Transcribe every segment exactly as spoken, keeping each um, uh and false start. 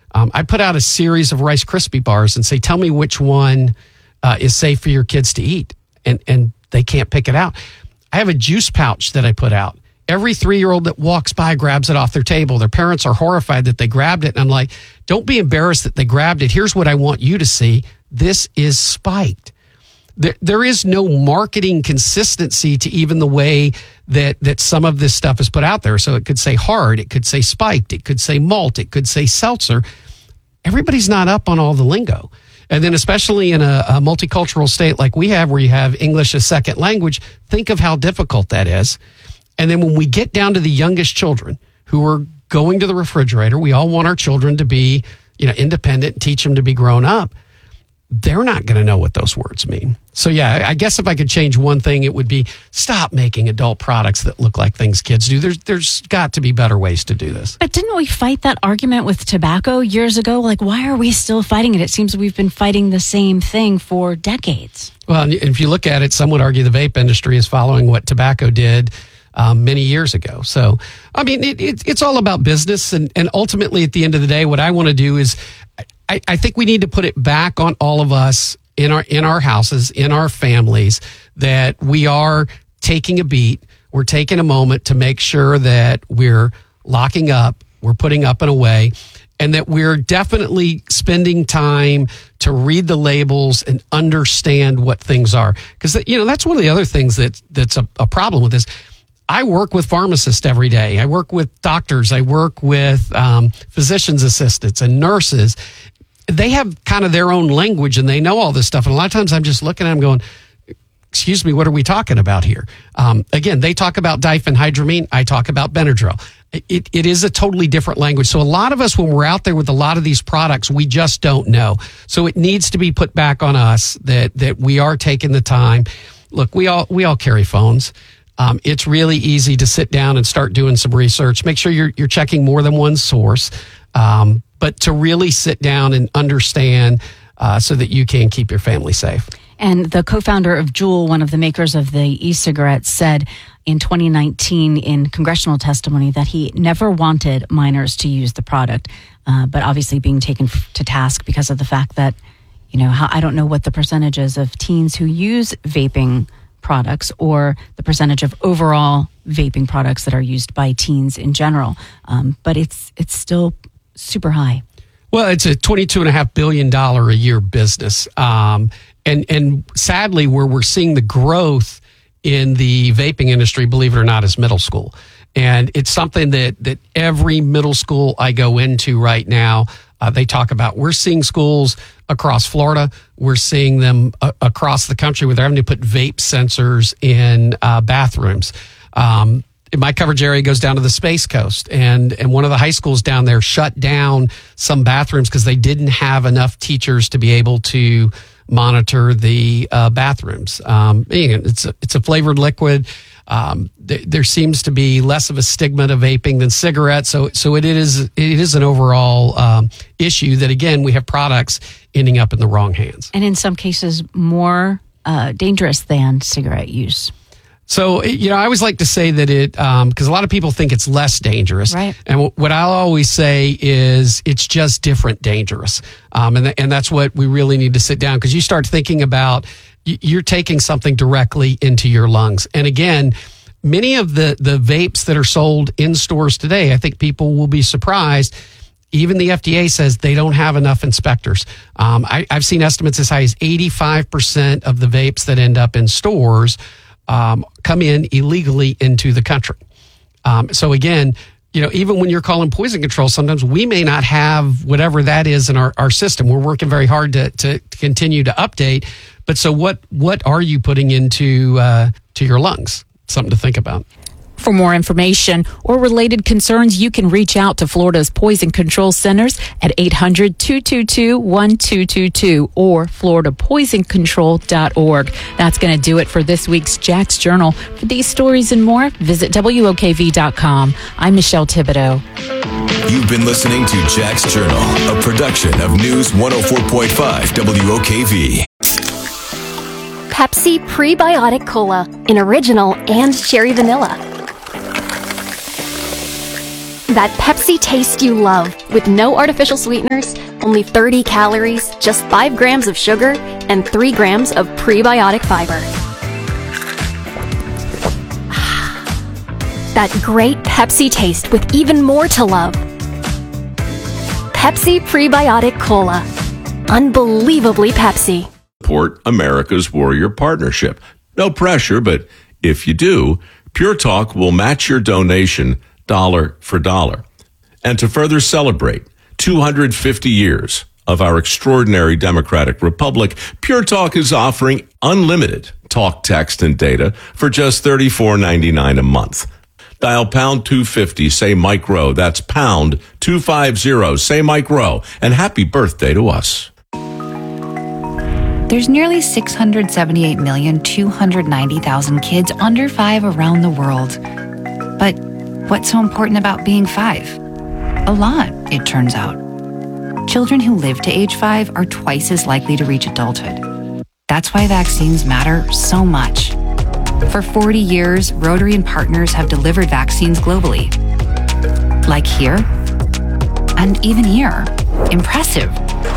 Um, I put out a series of Rice Krispie bars and say, tell me which one uh, is safe for your kids to eat. And, and they can't pick it out. I have a juice pouch that I put out. Every three-year-old that walks by grabs it off their table. Their parents are horrified that they grabbed it. And I'm like, don't be embarrassed that they grabbed it. Here's what I want you to see. This is spiked. There, there is no marketing consistency to even the way that, that some of this stuff is put out there. So it could say hard, it could say spiked, it could say malt, it could say seltzer. Everybody's not up on all the lingo. And then especially in a, a multicultural state like we have, where you have English as second language, think of how difficult that is. And then when we get down to the youngest children who are going to the refrigerator, we all want our children to be, you know, independent and teach them to be grown up. They're not going to know what those words mean. So, yeah, I guess if I could change one thing, it would be stop making adult products that look like things kids do. There's there's got to be better ways to do this. But didn't we fight that argument with tobacco years ago? Like, why are we still fighting it? It seems we've been fighting the same thing for decades. Well, if you look at it, some would argue the vape industry is following what tobacco did um, many years ago. So, I mean, it, it, it's all about business. And, and ultimately, at the end of the day, what I want to do is I, I think we need to put it back on all of us in our in our houses, in our families, that we are taking a beat. We're taking a moment to make sure that we're locking up, we're putting up and away, and that we're definitely spending time to read the labels and understand what things are. Because, you know, that's one of the other things that that's a, a problem with this. I work with pharmacists every day. I work with doctors. I work with um, physician's assistants and nurses. They have kind of their own language and they know all this stuff. And a lot of times I'm just looking at them going, excuse me, what are we talking about here? Um, again, they talk about diphenhydramine. I talk about Benadryl. It, it is a totally different language. So a lot of us, when we're out there with a lot of these products, we just don't know. So it needs to be put back on us that, that we are taking the time. Look, we all, we all carry phones. Um, it's really easy to sit down and start doing some research. Make sure you're, you're checking more than one source. Um, but to really sit down and understand uh, so that you can keep your family safe. And the co-founder of Juul, one of the makers of the e-cigarettes, said in twenty nineteen in congressional testimony that he never wanted minors to use the product, uh, but obviously being taken to task because of the fact that, you know, how, I don't know what the percentages of teens who use vaping products or the percentage of overall vaping products that are used by teens in general. Um, but it's it's still super high. Well, it's a twenty-two point five billion dollars a year business. Um, and, and sadly, where we're seeing the growth in the vaping industry, believe it or not, is middle school. And it's something that, that every middle school I go into right now, uh, they talk about. We're seeing schools across Florida. We're seeing them uh, across the country where they're having to put vape sensors in uh, bathrooms. Um, my coverage area goes down to the Space Coast, and, and one of the high schools down there shut down some bathrooms because they didn't have enough teachers to be able to monitor the uh, bathrooms. Um, it's a, it's a flavored liquid. Um, th- there seems to be less of a stigma to vaping than cigarettes. So, so it is it is an overall um, issue that, again, we have products ending up in the wrong hands. And in some cases, more uh, dangerous than cigarette use. So, you know, I always like to say that it, um, because a lot of people think it's less dangerous. Right. And w- what I'll always say is it's just different dangerous. Um, and, th- and that's what we really need to sit down, because you start thinking about y- you're taking something directly into your lungs. And again, many of the, the vapes that are sold in stores today, I think people will be surprised. Even the F D A says they don't have enough inspectors. Um, I, I've seen estimates as high as eighty-five percent of the vapes that end up in stores Um, come in illegally into the country. Um, so again, you know, even when you're calling poison control, sometimes we may not have whatever that is in our, our system. We're working very hard to, to, to continue to update. But so what, what are you putting into uh, to your lungs? Something to think about. For more information or related concerns, you can reach out to Florida's Poison Control Centers at eight hundred, two two two, one two two two or florida poison control dot org. That's going to do it for this week's Jack's Journal. For these stories and more, visit W O K V dot com. I'm Michelle Thibodeau. You've been listening to Jack's Journal, a production of News one oh four point five W O K V. Pepsi Prebiotic Cola in original and cherry vanilla. That Pepsi taste you love, with no artificial sweeteners, only thirty calories, just five grams of sugar, and three grams of prebiotic fiber. That great Pepsi taste with even more to love. Pepsi Prebiotic Cola. Unbelievably Pepsi. Support America's Warrior Partnership. No pressure, but if you do, Pure Talk will match your donation dollar for dollar. And to further celebrate two hundred fifty years of our extraordinary democratic republic, Pure Talk is offering unlimited talk, text, and data for just thirty-four ninety-nine a month. Dial pound two fifty, say Mike Rowe. That's pound two fifty, say Mike Rowe. And happy birthday to us. There's nearly six hundred seventy-eight million, two hundred ninety thousand kids under five around the world. But what's so important about being five? A lot, it turns out. Children who live to age five are twice as likely to reach adulthood. That's why vaccines matter so much. For forty years, Rotary and partners have delivered vaccines globally. Like here, and even here. Impressive,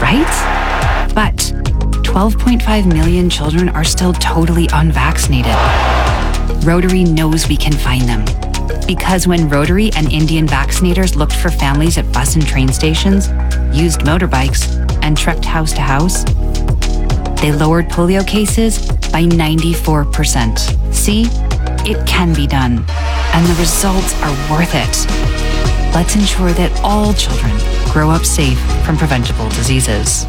right? But twelve point five million children are still totally unvaccinated. Rotary knows we can find them. Because when Rotary and Indian vaccinators looked for families at bus and train stations, used motorbikes, and trekked house to house, they lowered polio cases by ninety-four percent. See? It can be done. And the results are worth it. Let's ensure that all children grow up safe from preventable diseases.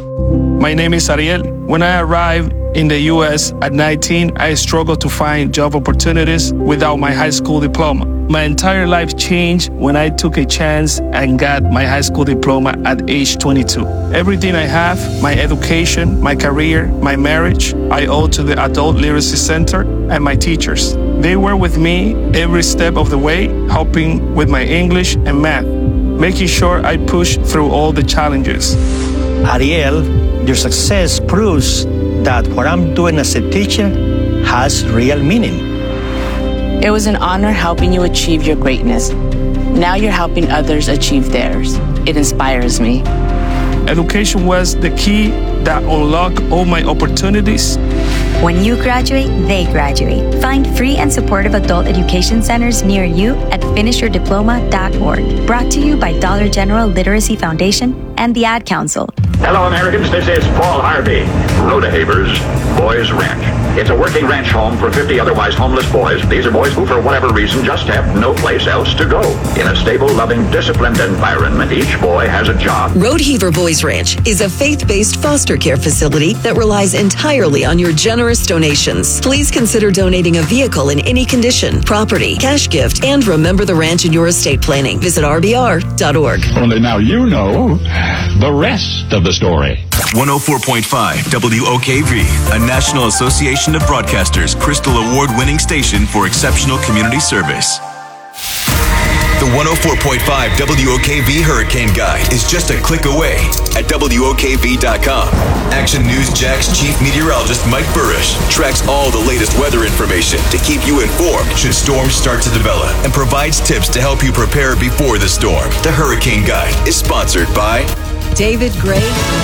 My name is Ariel. When I arrived in the U S at nineteen, I struggled to find job opportunities without my high school diploma. My entire life changed when I took a chance and got my high school diploma at age twenty-two. Everything I have, my education, my career, my marriage, I owe to the Adult Literacy Center and my teachers. They were with me every step of the way, helping with my English and math, making sure I pushed through all the challenges. Ariel, your success proves that what I'm doing as a teacher has real meaning. It was an honor helping you achieve your greatness. Now you're helping others achieve theirs. It inspires me. Education was the key that unlocked all my opportunities. When you graduate, they graduate. Find free and supportive adult education centers near you at finish your diploma dot org. Brought to you by Dollar General Literacy Foundation and the Ad Council. Hello, Americans. This is Paul Harvey. Rodehaver's Boys Ranch. It's a working ranch home for fifty otherwise homeless boys. These are boys who, for whatever reason, just have no place else to go. In a stable, loving, disciplined environment, each boy has a job. Rodehaver Boys Ranch is a faith-based foster care facility that relies entirely on your generous donations. Please consider donating a vehicle in any condition, property, cash gift, and remember the ranch in your estate planning. Visit R B R dot org. Only now you know the rest of the story. one oh four point five W O K V, a National Association of Broadcasters Crystal Award-winning station for exceptional community service. The one oh four point five W O K V Hurricane Guide is just a click away at W O K V dot com. Action News Jack's chief meteorologist Mike Burrish tracks all the latest weather information to keep you informed should storms start to develop and provides tips to help you prepare before the storm. The Hurricane Guide is sponsored by David Gray.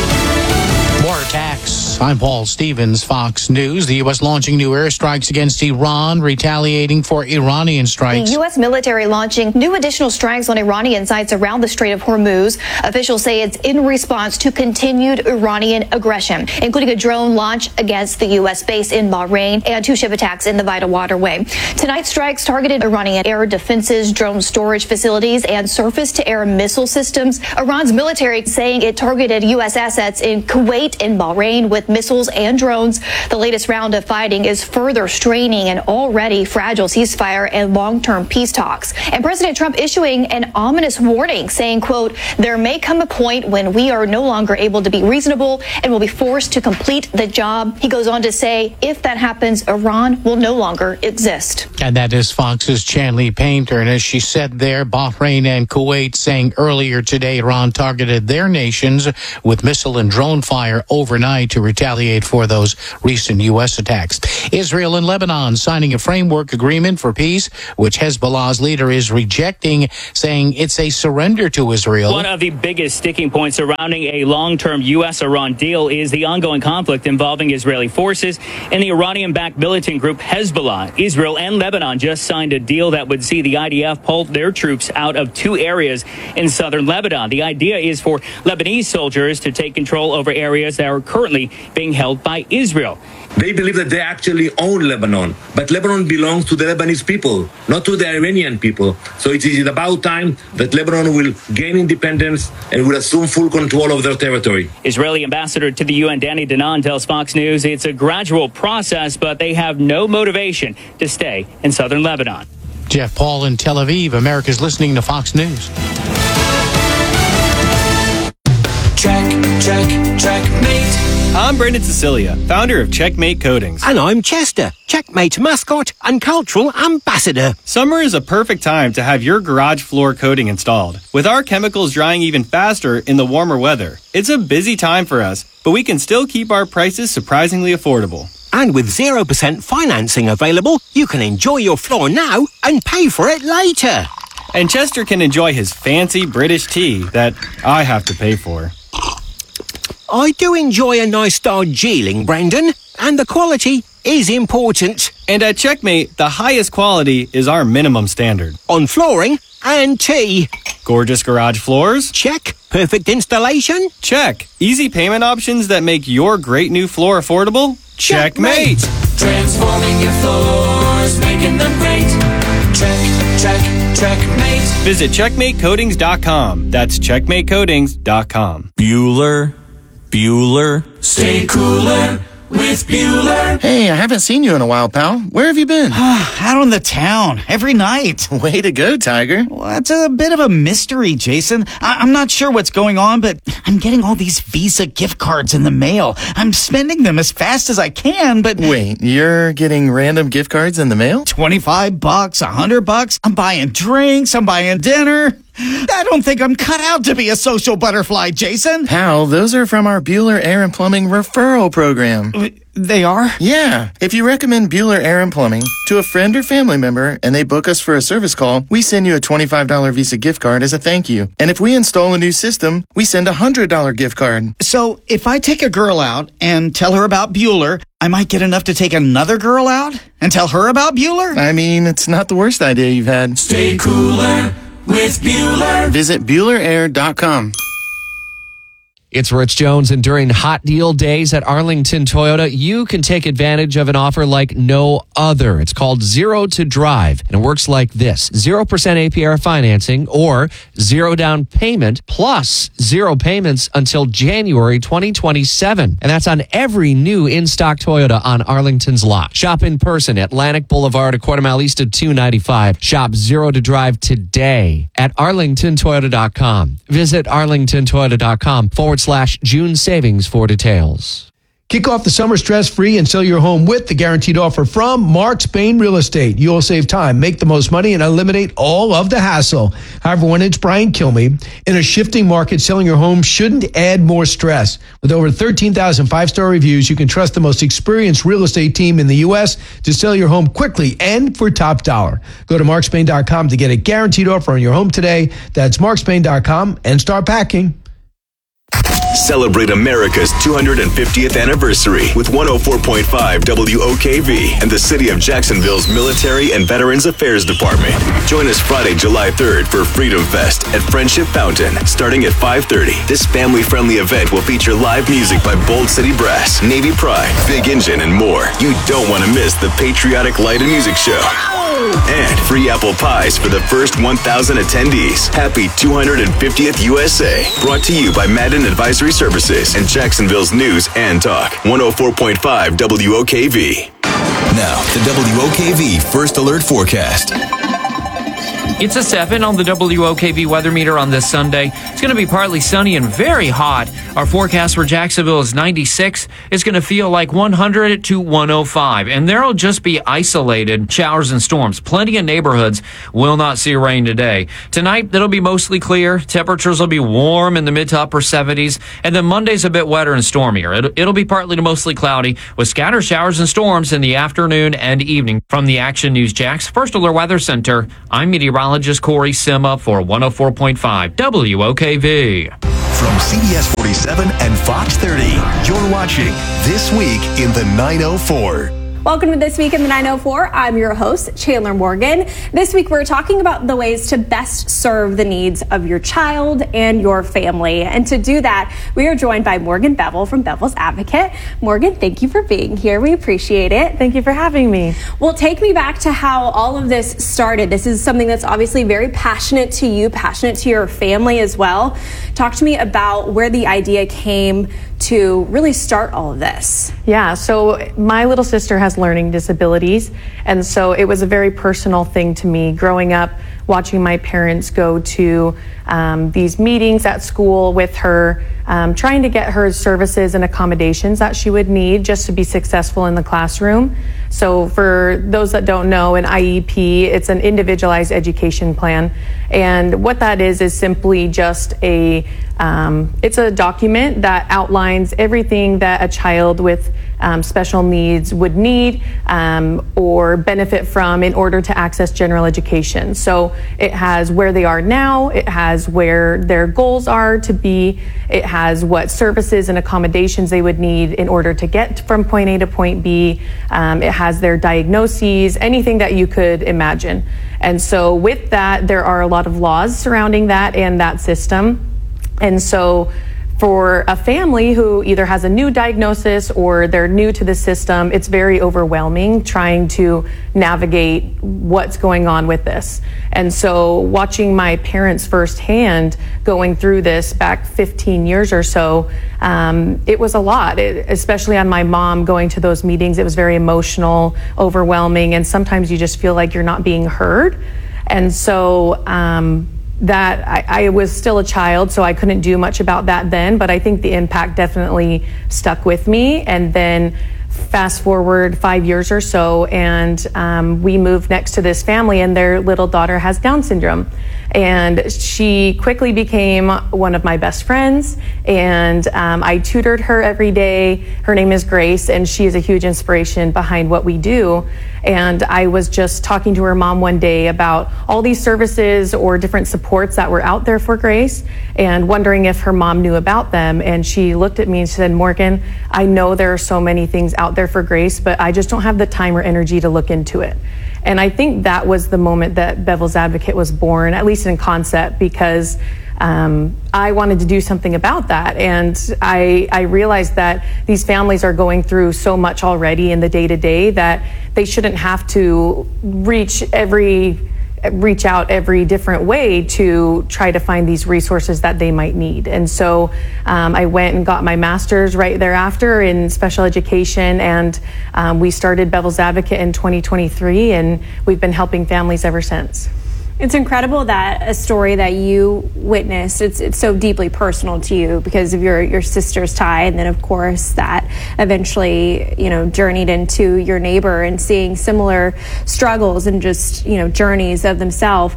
More attacks. I'm Paul Stevens, Fox News. The U S launching new airstrikes against Iran, retaliating for Iranian strikes. The U S military launching new additional strikes on Iranian sites around the Strait of Hormuz. Officials say it's in response to continued Iranian aggression, including a drone launch against the U S base in Bahrain and two ship attacks in the Vital Waterway. Tonight's strikes targeted Iranian air defenses, drone storage facilities, and surface-to-air missile systems. Iran's military saying it targeted U S assets in Kuwait and Bahrain with missiles and drones. The latest round of fighting is further straining an already fragile ceasefire and long-term peace talks. And President Trump issuing an ominous warning saying, quote, there may come a point when we are no longer able to be reasonable and will be forced to complete the job. He goes on to say, if that happens, Iran will no longer exist. And that is Fox's Chanley Painter. And as she said there, Bahrain and Kuwait saying earlier today Iran targeted their nations with missile and drone fire overnight to retaliate retaliate for those recent U S attacks. Israel and Lebanon signing a framework agreement for peace, which Hezbollah's leader is rejecting, saying it's a surrender to Israel. One of the biggest sticking points surrounding a long-term U S Iran deal is the ongoing conflict involving Israeli forces and the Iranian-backed militant group Hezbollah. Israel and Lebanon just signed a deal that would see the I D F pull their troops out of two areas in southern Lebanon. The idea is for Lebanese soldiers to take control over areas that are currently being held by Israel. They believe that they actually own Lebanon, but Lebanon belongs to the Lebanese people, not to the Iranian people. So it is about time that Lebanon will gain independence and will assume full control of their territory. Israeli ambassador to the U N, Danny Danon, tells Fox News it's a gradual process, but they have no motivation to stay in southern Lebanon. Jeff Paul in Tel Aviv. America's listening to Fox News. Check, check, checkmate. I'm Brendan Cecilia, founder of Checkmate Coatings. And I'm Chester, Checkmate mascot and cultural ambassador. Summer is a perfect time to have your garage floor coating installed. With our chemicals drying even faster in the warmer weather, it's a busy time for us, but we can still keep our prices surprisingly affordable. And with zero percent financing available, you can enjoy your floor now and pay for it later. And Chester can enjoy his fancy British tea that I have to pay for. I do enjoy a nice Darjeeling, Brendan, and the quality is important. And at Checkmate, the highest quality is our minimum standard. On flooring and tea. Gorgeous garage floors? Check. Perfect installation? Check. Easy payment options that make your great new floor affordable? Checkmate! Transforming your floors, making them great. Check, check, checkmate. Visit checkmate coatings dot com. That's checkmate coatings dot com. Bueller, Bueller. Stay cooler with Bueller. Hey, I haven't seen you in a while, pal. Where have you been? Out on the town, every night. Way to go, Tiger. Well, it's a bit of a mystery, Jason. I- I'm not sure what's going on, but I'm getting all these Visa gift cards in the mail. I'm spending them as fast as I can, but... Wait, you're getting random gift cards in the mail? twenty-five bucks, one hundred bucks. I'm buying drinks, I'm buying dinner. I don't think I'm cut out to be a social butterfly, Jason. Pal, those are from our Bueller Air and Plumbing referral program. They are? Yeah. If you recommend Bueller Air and Plumbing to a friend or family member and they book us for a service call, we send you a twenty-five dollars Visa gift card as a thank you. And if we install a new system, we send a one hundred dollars gift card. So if I take a girl out and tell her about Bueller, I might get enough to take another girl out and tell her about Bueller? I mean, it's not the worst idea you've had. Stay cooler with Bueller. Visit Bueller Air dot com. It's Rich Jones, and during hot deal days at Arlington Toyota, you can take advantage of an offer like no other. It's called Zero to Drive, and it works like this. zero percent A P R financing or zero down payment plus zero payments until January twenty twenty-seven. And that's on every new in-stock Toyota on Arlington's lot. Shop in person at Atlantic Boulevard, a quarter mile east of two ninety-five. Shop Zero to Drive today at arlington toyota dot com. Visit arlington toyota dot com forward slash June savings for details. Kick off the summer stress-free and sell your home with the guaranteed offer from Mark Spain Real Estate. You'll save time, make the most money, and eliminate all of the hassle. However, when it's Brian Kilmeade, in a shifting market, selling your home shouldn't add more stress. With over thirteen thousand five-star reviews, you can trust the most experienced real estate team in the U S to sell your home quickly and for top dollar. Go to mark spain dot com to get a guaranteed offer on your home today. That's mark spain dot com and start packing. Celebrate America's two hundred fiftieth anniversary with one oh four point five W O K V and the City of Jacksonville's Military and Veterans Affairs Department. Join us Friday, July third for Freedom Fest at Friendship Fountain, starting at five thirty. This family-friendly event will feature live music by Bold City Brass, Navy Pride, Big Engine, and more. You don't want to miss the Patriotic Light and Music Show. And free apple pies for the first one thousand attendees. Happy two hundred fiftieth U S A. Brought to you by Madden Advisory Services and Jacksonville's News and Talk. one oh four point five W O K V. Now, the W O K V First Alert Forecast. It's a seven on the W O K V weather meter on this Sunday. It's going to be partly sunny and very hot. Our forecast for Jacksonville is ninety-six. It's going to feel like one hundred to one oh five. And there'll just be isolated showers and storms. Plenty of neighborhoods will not see rain today. Tonight, it'll be mostly clear. Temperatures will be warm in the mid to upper seventies. And then Monday's a bit wetter and stormier. It'll, it'll be partly to mostly cloudy with scattered showers and storms in the afternoon and evening. From the Action News Jax First Alert Weather Center, I'm meteorologist Corey Sima for one oh four point five W O K V. From C B S forty-seven and Fox thirty, you're watching This Week in the nine oh four. Welcome to This Week in the nine oh four. I'm your host, Chandler Morgan. This week, we're talking about the ways to best serve the needs of your child and your family. And to do that, we are joined by Morgan Bevel from Bevel's Advocate. Morgan, thank you for being here. We appreciate it. Thank you for having me. Well, take me back to how all of this started. This is something that's obviously very passionate to you, passionate to your family as well. Talk to me about where the idea came to really start all of this. Yeah, so my little sister has learning disabilities, and so it was a very personal thing to me growing up, watching my parents go to um, these meetings at school with her, um, trying to get her services and accommodations that she would need just to be successful in the classroom. So for those that don't know, an I E P, it's an individualized education plan. And what that is is simply just a, um, it's a document that outlines everything that a child with um, special needs would need um, or benefit from in order to access general education. So it has where they are now, it has where their goals are to be, it has what services and accommodations they would need in order to get from point A to point B. Um, it has their diagnoses, anything that you could imagine. And so with that, there are a lot of laws surrounding that and that system. And so for a family who either has a new diagnosis or they're new to the system, it's very overwhelming trying to navigate what's going on with this. And so watching my parents firsthand going through this back fifteen years or so, um, it was a lot, it, especially on my mom going to those meetings. It was very emotional, overwhelming, and sometimes you just feel like you're not being heard. And so, um, that I, I was still a child, so I couldn't do much about that then, but I think the impact definitely stuck with me. And then fast forward five years or so, and um, we moved next to this family, and their little daughter has Down syndrome. And she quickly became one of my best friends, and um, I tutored her every day. Her name is Grace, and she is a huge inspiration behind what we do. And I was just talking to her mom one day about all these services or different supports that were out there for Grace, and wondering if her mom knew about them. And she looked at me and she said, "Morgan, I know there are so many things out there for Grace, but I just don't have the time or energy to look into it." And I think that was the moment that Bevel's Advocate was born, at least in concept, because um, I wanted to do something about that. And I, I realized that these families are going through so much already in the day-to-day that they shouldn't have to reach every reach out every different way to try to find these resources that they might need. And so um, I went and got my master's right thereafter in special education, and um, we started Bevel's Advocate in twenty twenty-three, and we've been helping families ever since. It's incredible that a story that you witnessed, it's it's so deeply personal to you because of your, your sister's tie, and then of course that eventually, you know, journeyed into your neighbor and seeing similar struggles and just, you know, journeys of themselves.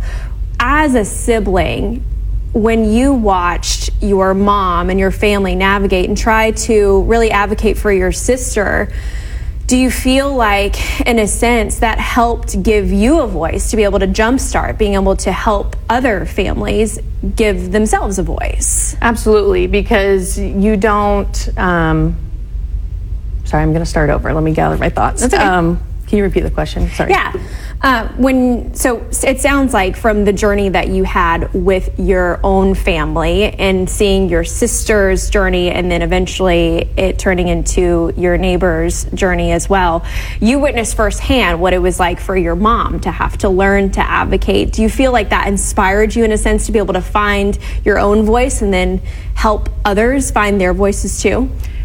As a sibling, when you watched your mom and your family navigate and try to really advocate for your sister, do you feel like, in a sense, that helped give you a voice to be able to jumpstart being able to help other families give themselves a voice? Absolutely, because you don't, um, sorry, I'm going to start over. Let me gather my thoughts. That's okay. Um, can you repeat the question? Sorry. Yeah. Uh, when so it sounds like from the journey that you had with your own family and seeing your sister's journey and then eventually it turning into your neighbor's journey as well, you witnessed firsthand what it was like for your mom to have to learn to advocate. Do you feel like that inspired you in a sense to be able to find your own voice and then help others find their voices too?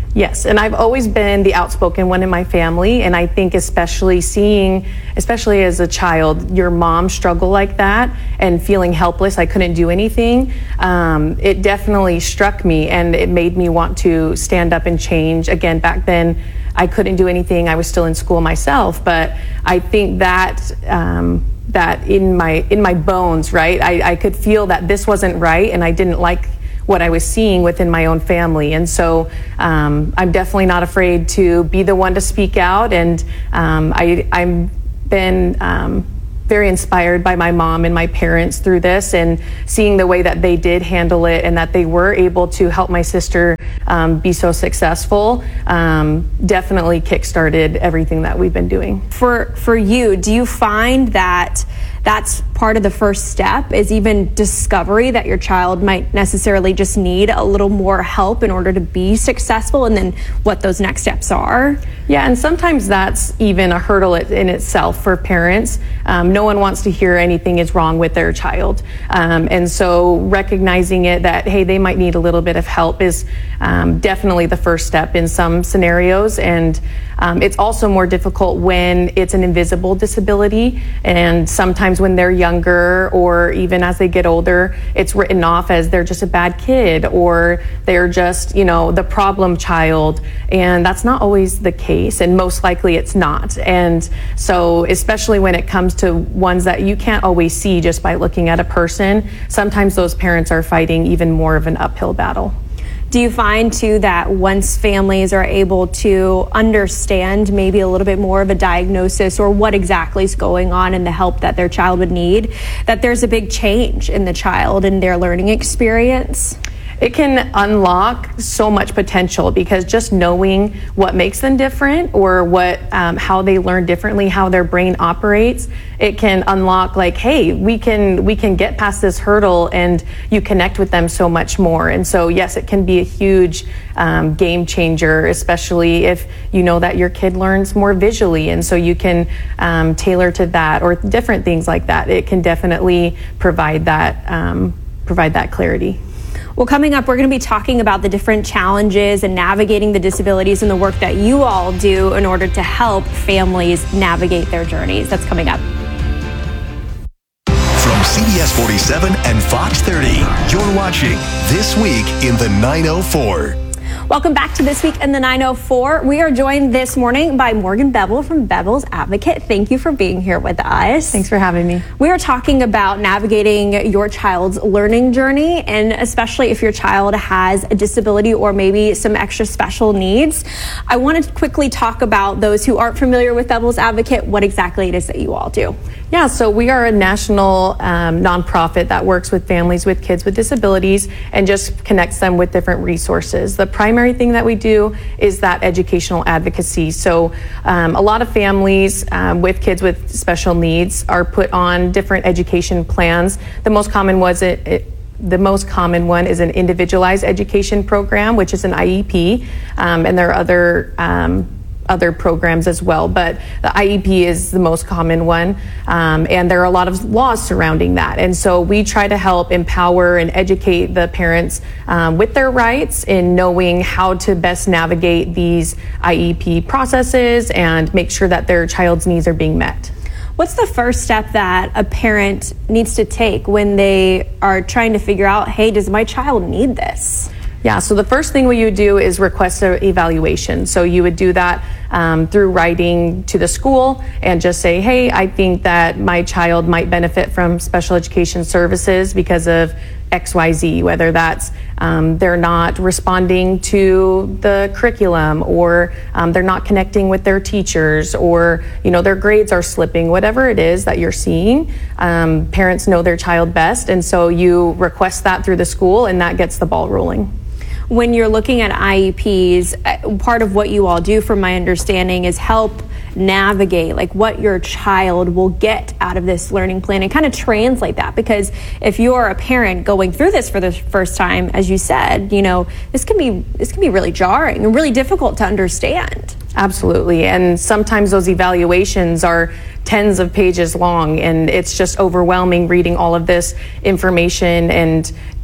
Yes, and I've always been the outspoken one in my family, and I think especially seeing, especially as a child, your mom struggle like that and feeling helpless, I couldn't do anything, um, it definitely struck me, and it made me want to stand up and change. Again, back then, I couldn't do anything. I was still in school myself, but I think that um, that in my in my bones, right, I, I could feel that this wasn't right, and I didn't like what I was seeing within my own family. And so um, I'm definitely not afraid to be the one to speak out. And um, I, I've been um, very inspired by my mom and my parents through this, and seeing the way that they did handle it and that they were able to help my sister um, be so successful um, definitely kickstarted everything that we've been doing. For, for you, do you find that that's part of the first step, is even discovery that your child might necessarily just need a little more help in order to be successful, and then what those next steps are? Yeah, and sometimes that's even a hurdle in itself for parents. Um, no one wants to hear anything is wrong with their child. Um, and so recognizing it that, hey, they might need a little bit of help is um, definitely the first step in some scenarios. And um, it's also more difficult when it's an invisible disability, and sometimes when they're younger or even as they get older, it's written off as they're just a bad kid or they're just, you know, the problem child. And that's not always the case, and most likely it's not. And so especially when it comes to ones that you can't always see just by looking at a person, sometimes those parents are fighting even more of an uphill battle. Do you find too that once families are able to understand maybe a little bit more of a diagnosis or what exactly is going on and the help that their child would need, that there's a big change in the child and their learning experience? It can unlock so much potential, because just knowing what makes them different or what um, how they learn differently, how their brain operates, it can unlock like, hey, we can we can get past this hurdle, and you connect with them so much more. And so yes, it can be a huge um, game changer, especially if you know that your kid learns more visually, and so you can um, tailor to that or different things like that. It can definitely provide that um, provide that clarity. Well, coming up, we're going to be talking about the different challenges and navigating the disabilities and the work that you all do in order to help families navigate their journeys. That's coming up. From C B S forty-seven and Fox thirty, you're watching This Week in the nine oh four. Welcome back to This Week in the nine oh four. We are joined this morning by Morgan Bevel from Bevel's Advocate. Thank you for being here with us. Thanks for having me. We are talking about navigating your child's learning journey, and especially if your child has a disability or maybe some extra special needs. I want to quickly talk about those who aren't familiar with Bevel's Advocate, what exactly it is that you all do. Yeah, so we are a national um, nonprofit that works with families with kids with disabilities and just connects them with different resources. The primary thing that we do is that educational advocacy. So um, a lot of families um, with kids with special needs are put on different education plans. The most common was it, it The most common one is an individualized education program, which is an I E P, um, and there are other um, other programs as well, but the I E P is the most common one, um, and there are a lot of laws surrounding that. And so we try to help empower and educate the parents um, with their rights in knowing how to best navigate these I E P processes and make sure that their child's needs are being met. What's the first step that a parent needs to take when they are trying to figure out, hey, does my child need this? Yeah, so the first thing we would do is request an evaluation. So you would do that um, through writing to the school and just say, hey, I think that my child might benefit from special education services because of X Y Z, whether that's um, they're not responding to the curriculum, or um, they're not connecting with their teachers, or you know their grades are slipping, whatever it is that you're seeing. Um, parents know their child best, and so you request that through the school, and that gets the ball rolling. When you're looking at I E Ps, part of what you all do, from my understanding, is help navigate like what your child will get out of this learning plan and kind of translate that. Because if you're a parent going through this for the first time, as you said, you know, this can be this can be really jarring and really difficult to understand. Absolutely. And sometimes those evaluations are tens of pages long, and it's just overwhelming reading all of this information and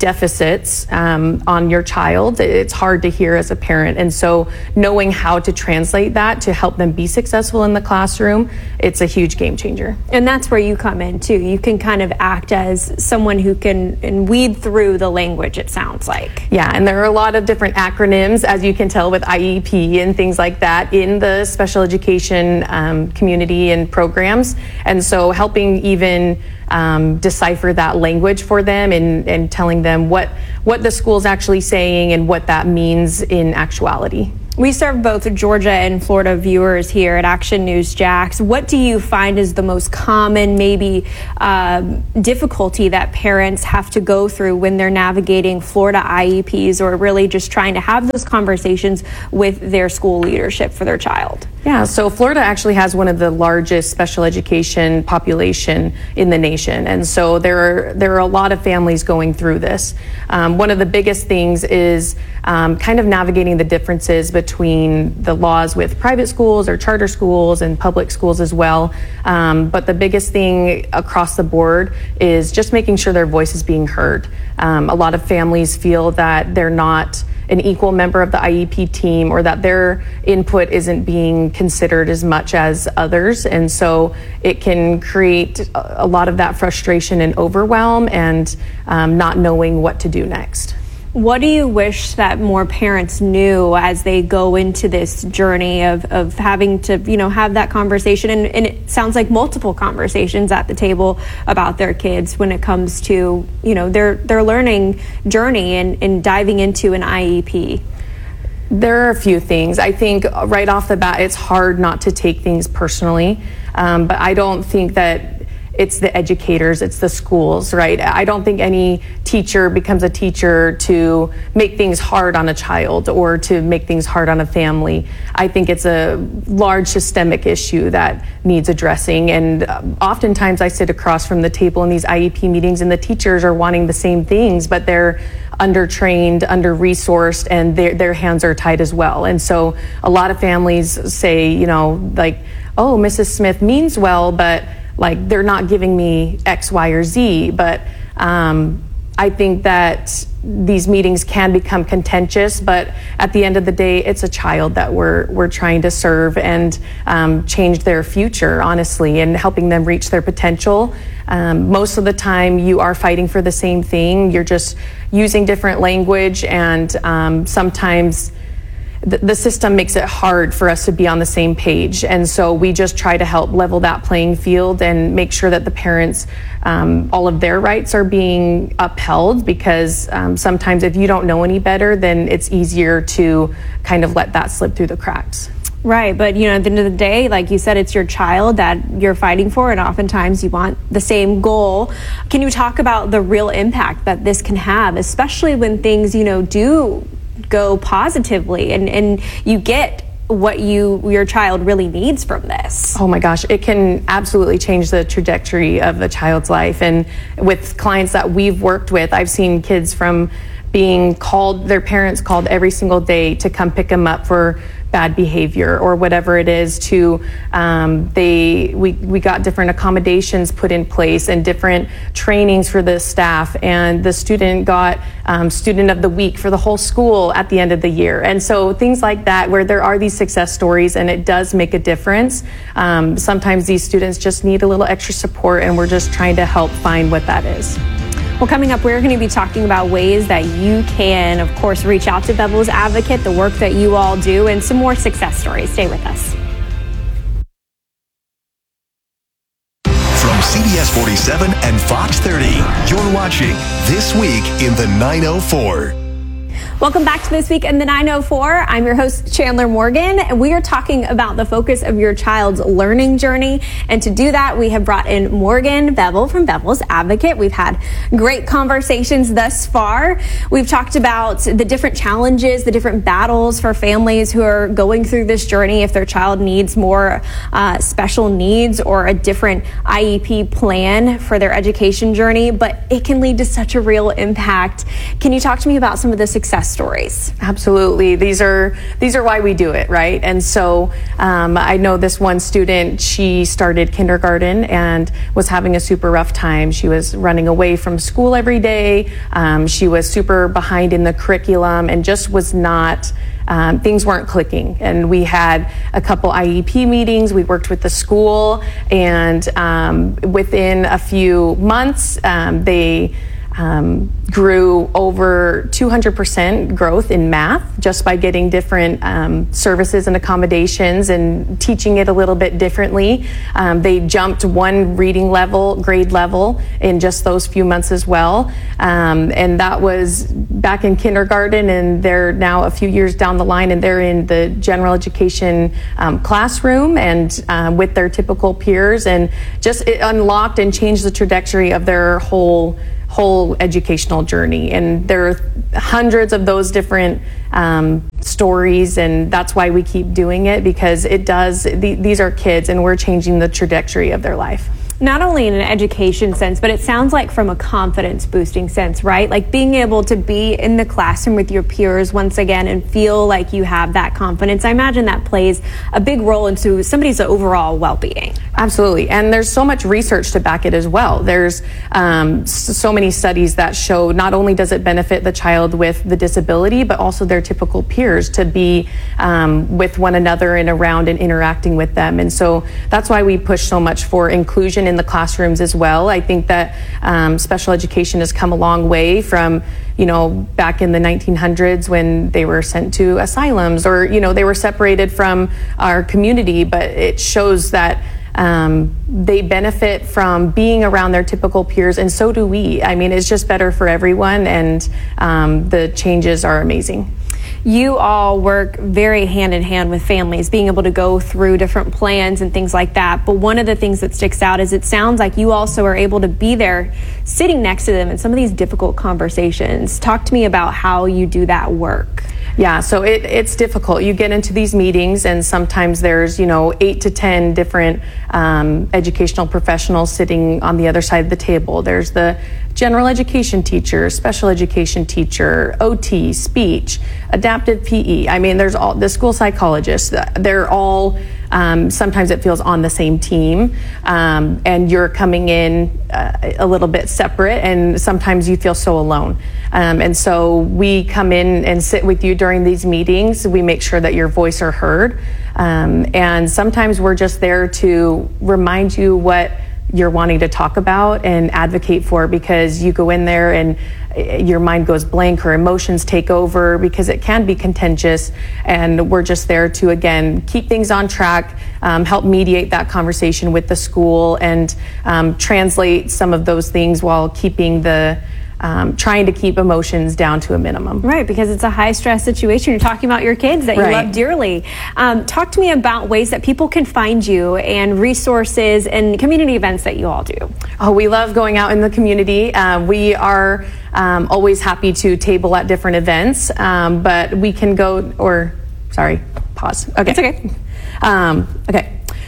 deficits um, on your child, it's hard to hear as a parent. And so knowing how to translate that to help them be successful in the classroom, it's a huge game changer. And that's where you come in too. You can kind of act as someone who can and weed through the language, it sounds like. Yeah, and there are a lot of different acronyms, as you can tell, with I E P and things like that in the special education um, community and programs. And so helping even Um, decipher that language for them and, and telling them what, what the school's actually saying and what that means in actuality. We serve both Georgia and Florida viewers here at Action News Jax. What do you find is the most common, maybe, um, difficulty that parents have to go through when they're navigating Florida I E Ps or really just trying to have those conversations with their school leadership for their child? Yeah, so Florida actually has one of the largest special education population in the nation. And so there are, there are a lot of families going through this. Um, one of the biggest things is um, kind of navigating the differences between the laws with private schools or charter schools and public schools as well. Um, but the biggest thing across the board is just making sure their voice is being heard. Um, a lot of families feel that they're not an equal member of the I E P team or that their input isn't being considered as much as others. And so it can create a lot of that frustration and overwhelm and um, not knowing what to do next. What do you wish that more parents knew as they go into this journey of, of having to, you know, have that conversation? And, and it sounds like multiple conversations at the table about their kids when it comes to, you know, their, their learning journey and, and diving into an I E P. There are a few things. I think right off the bat, it's hard not to take things personally. Um, but I don't think that it's the educators, it's the schools, right? I don't think any teacher becomes a teacher to make things hard on a child or to make things hard on a family. I think it's a large systemic issue that needs addressing. And oftentimes I sit across from the table in these I E P meetings and the teachers are wanting the same things, but they're under-trained, under-resourced, and their, their hands are tied as well. And so a lot of families say, you know, like, oh, Missus Smith means well, but like they're not giving me X, Y, or Z. But um, I think that these meetings can become contentious, but at the end of the day, it's a child that we're we're trying to serve and um, change their future, honestly, and helping them reach their potential. Um, most of the time, you are fighting for the same thing. You're just using different language, and um, sometimes the system makes it hard for us to be on the same page. And so we just try to help level that playing field and make sure that the parents, um, all of their rights are being upheld, because um, sometimes if you don't know any better, then it's easier to kind of let that slip through the cracks. Right, but you know, at the end of the day, like you said, it's your child that you're fighting for, and oftentimes you want the same goal. Can you talk about the real impact that this can have, especially when things, you know, do go positively and, and you get what you your child really needs from this? Oh my gosh, it can absolutely change the trajectory of a child's life. And with clients that we've worked with, I've seen kids from being called, their parents called every single day to come pick them up for bad behavior or whatever it is, to um, they we, we got different accommodations put in place and different trainings for the staff, and the student got um, student of the week for the whole school at the end of the year. And so things like that, where there are these success stories and it does make a difference. Um, sometimes these students just need a little extra support, and we're just trying to help find what that is. Well, coming up, we're going to be talking about ways that you can, of course, reach out to Bevel's Advocate, the work that you all do, and some more success stories. Stay with us. From C B S forty-seven and Fox thirty, you're watching This Week in the nine oh four. Welcome back to This Week in the nine oh four. I'm your host, Chandler Morgan, and we are talking about the focus of your child's learning journey. And to do that, we have brought in Morgan Bevel from Bevel's Advocate. We've had great conversations thus far. We've talked about the different challenges, the different battles for families who are going through this journey if their child needs more uh, special needs or a different I E P plan for their education journey. But it can lead to such a real impact. Can you talk to me about some of the success success stories. Absolutely. These are these are why we do it, right? And so um, I know this one student, she started kindergarten and was having a super rough time. She was running away from school every day. Um, she was super behind in the curriculum and just was not Um, things weren't clicking, and we had a couple I E P meetings. We worked with the school, and um, within a few months, um, they um, grew over two hundred percent growth in math just by getting different um, services and accommodations and teaching it a little bit differently. Um, they jumped one reading level, grade level in just those few months as well. Um, and that was back in kindergarten, and they're now a few years down the line, and they're in the general education um, classroom and uh, with their typical peers, and just it unlocked and changed the trajectory of their whole whole educational journey. And there are hundreds of those different um, stories, and that's why we keep doing it, because it does, th- these are kids, and we're changing the trajectory of their life. Not only in an education sense, but it sounds like from a confidence boosting sense, right? Like being able to be in the classroom with your peers once again and feel like you have that confidence. I imagine that plays a big role into somebody's overall well-being. Absolutely. And there's so much research to back it as well. There's um, so many studies that show not only does it benefit the child with the disability, but also their typical peers to be um, with one another and around and interacting with them. And so that's why we push so much for inclusion in the classrooms as well. I think that um, special education has come a long way from, you know, back in the nineteen hundreds when they were sent to asylums, or, you know, they were separated from our community, but it shows that Um, they benefit from being around their typical peers, and so do we. I mean, it's just better for everyone, and um, the changes are amazing. You all work very hand in hand with families, being able to go through different plans and things like that. But one of the things that sticks out is it sounds like you also are able to be there sitting next to them in some of these difficult conversations. Talk to me about how you do that work. Yeah, so it, it's difficult. You get into these meetings, and sometimes there's, you know, eight to ten different um, educational professionals sitting on the other side of the table. There's the general education teacher, special education teacher, O T, speech, adaptive P E. I mean, there's all the school psychologists. They're all, um, sometimes it feels on the same team, um, and you're coming in uh, a little bit separate, and sometimes you feel so alone. Um, and so we come in and sit with you during these meetings. We make sure that your voice are heard. Um, and sometimes we're just there to remind you what you're wanting to talk about and advocate for, because you go in there and your mind goes blank or emotions take over, because it can be contentious, and we're just there to, again, keep things on track, um, help mediate that conversation with the school, and um, translate some of those things while keeping the Um, trying to keep emotions down to a minimum. Right, because it's a high stress situation. You're talking about your kids that you Right. love dearly. Um, talk to me about ways that people can find you and resources and community events that you all do. Oh, we love going out in the community. Uh, we are um, always happy to table at different events, um, but we can go, or sorry, pause. Okay. It's okay. Um, okay.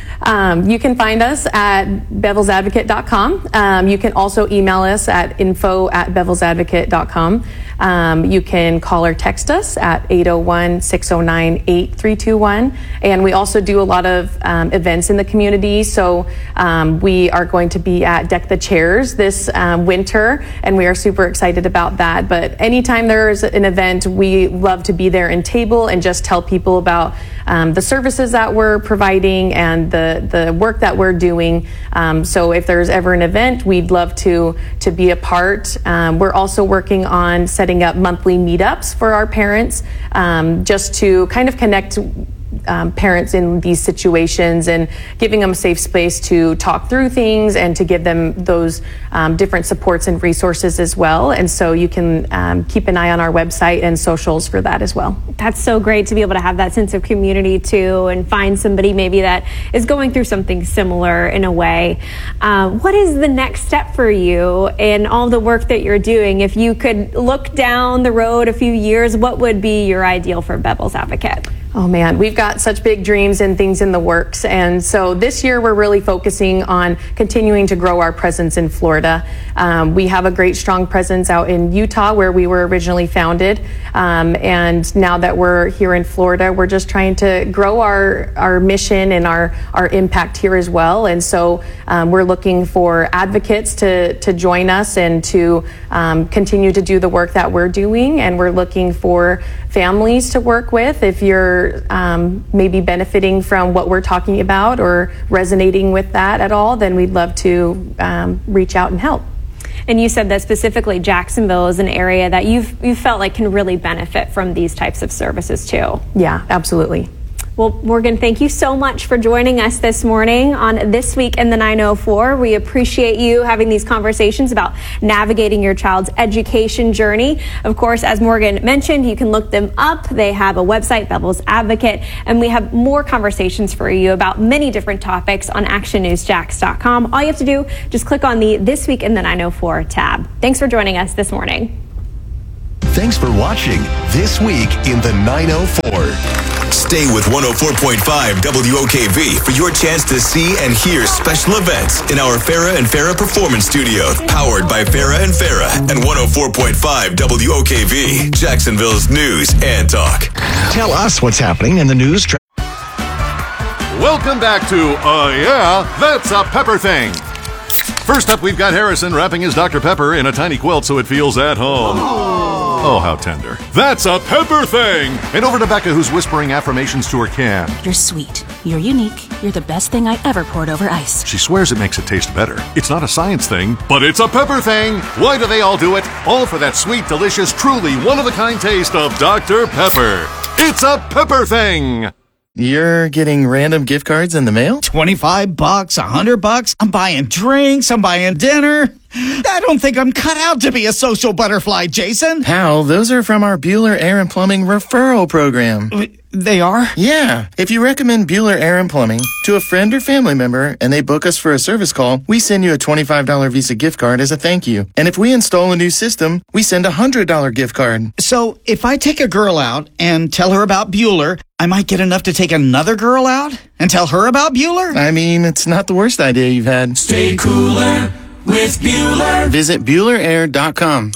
Um, you can find us at bevels advocate dot com. Um, you can also email us at info at bevels advocate dot com. Um, you can call or text us at eight oh one, six oh nine, eight three two one. And we also do a lot of um, events in the community. So um, we are going to be at Deck the Chairs this um, winter, and we are super excited about that. But anytime there's an event, we love to be there and table and just tell people about um, the services that we're providing and the, the work that we're doing. Um, so if there's ever an event, we'd love to, to be a part. Um, we're also working on setting up monthly meetups for our parents, um, just to kind of connect Um, parents in these situations and giving them a safe space to talk through things and to give them those um, different supports and resources as well. And so you can um, keep an eye on our website and socials for that as well. That's so great to be able to have that sense of community too, and find somebody maybe that is going through something similar in a way. Uh, what is the next step for you in all the work that you're doing? If you could look down the road a few years, what would be your ideal for Bevels Advocate? Oh man, we've got such big dreams and things in the works. And so this year we're really focusing on continuing to grow our presence in Florida. Um, we have a great strong presence out in Utah where we were originally founded. Um, and now that we're here in Florida, we're just trying to grow our, our mission and our, our impact here as well. And so um, we're looking for advocates to, to join us and to um, continue to do the work that we're doing. And we're looking for families to work with. If you're um, maybe benefiting from what we're talking about or resonating with that at all, then we'd love to um, reach out and help. And you said that specifically Jacksonville is an area that you've you felt like can really benefit from these types of services too. Yeah, absolutely. Well, Morgan, thank you so much for joining us this morning on This Week in the nine oh four. We appreciate you having these conversations about navigating your child's education journey. Of course, as Morgan mentioned, you can look them up. They have a website, Bevel's Advocate, and we have more conversations for you about many different topics on action news jax dot com. All you have to do, just click on the This Week in the nine oh four tab. Thanks for joining us this morning. Thanks for watching This Week in the nine oh four. Stay with one oh four point five W O K V for your chance to see and hear special events in our Farrah and Farrah Performance Studio, powered by Farrah and Farrah and one oh four point five W O K V, Jacksonville's news and talk. Tell us what's happening in the news. Tra- Welcome back to Uh Yeah, That's a Pepper Thing. First up, we've got Harrison wrapping his Doctor Pepper in a tiny quilt so it feels at home. Oh, how tender. That's a Pepper Thing! And over to Becca, who's whispering affirmations to her can. You're sweet. You're unique. You're the best thing I ever poured over ice. She swears it makes it taste better. It's not a science thing, but it's a Pepper Thing! Why do they all do it? All for that sweet, delicious, truly one-of-a-kind taste of Doctor Pepper. It's a Pepper Thing! You're getting random gift cards in the mail? twenty-five bucks, one hundred bucks. I'm buying drinks. I'm buying dinner. I don't think I'm cut out to be a social butterfly, Jason. Hal, those are from our Bueller Air and Plumbing referral program. They are? Yeah. If you recommend Bueller Air and Plumbing to a friend or family member and they book us for a service call, we send you a twenty-five dollars Visa gift card as a thank you. And if we install a new system, we send a one hundred dollars gift card. So if I take a girl out and tell her about Bueller, I might get enough to take another girl out and tell her about Bueller? I mean, it's not the worst idea you've had. Stay cooler with Bueller. Visit Bueller Air dot com.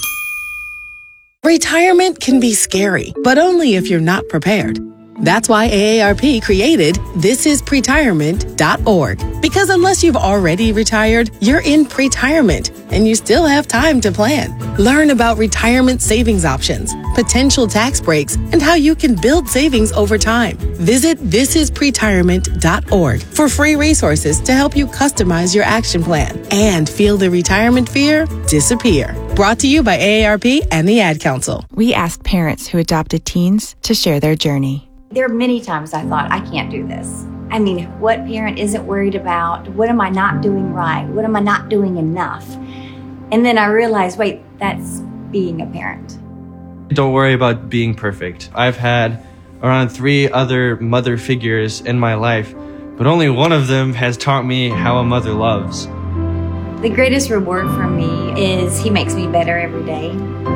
Retirement can be scary, but only if you're not prepared. That's why A A R P created this is pretirement dot org. Because unless you've already retired, you're in pretirement and you still have time to plan. Learn about retirement savings options, potential tax breaks, and how you can build savings over time. Visit this is pretirement dot org for free resources to help you customize your action plan and feel the retirement fear disappear. Brought to you by A A R P and the Ad Council. We asked parents who adopted teens to share their journey. There are many times I thought, I can't do this. I mean, what parent isn't worried about? What am I not doing right? What am I not doing enough? And then I realized, wait, that's being a parent. Don't worry about being perfect. I've had around three other mother figures in my life, but only one of them has taught me how a mother loves. The greatest reward for me is he makes me better every day.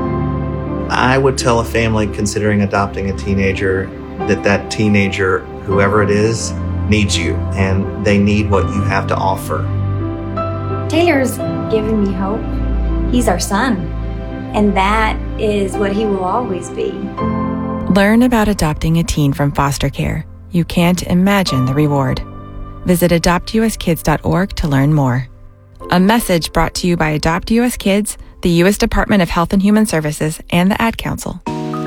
I would tell a family considering adopting a teenager that that teenager, whoever it is, needs you, and they need what you have to offer. Taylor's given me hope. He's our son, and that is what he will always be. Learn about adopting a teen from foster care. You can't imagine the reward. Visit adopt u s kids dot org to learn more. A message brought to you by Adopt U S Kids, the U S Department of Health and Human Services, and the Ad Council.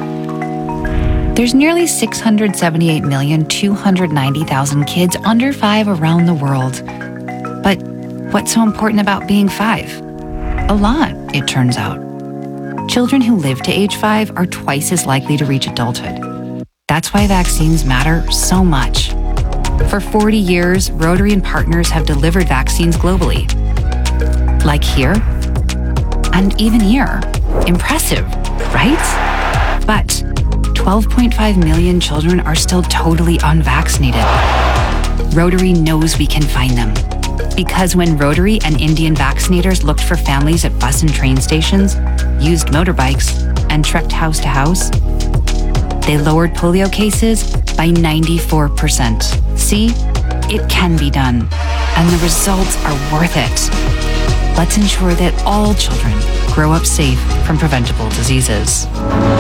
There's nearly six hundred seventy-eight million, two hundred ninety thousand kids under five around the world. But what's so important about being five? A lot, it turns out. Children who live to age five are twice as likely to reach adulthood. That's why vaccines matter so much. For forty years, Rotary and partners have delivered vaccines globally. Like here, and even here. Impressive, right? But twelve point five million children are still totally unvaccinated. Rotary knows we can find them. Because when Rotary and Indian vaccinators looked for families at bus and train stations, used motorbikes, and trekked house to house, they lowered polio cases by ninety-four percent. See? It can be done, and the results are worth it. Let's ensure that all children grow up safe from preventable diseases.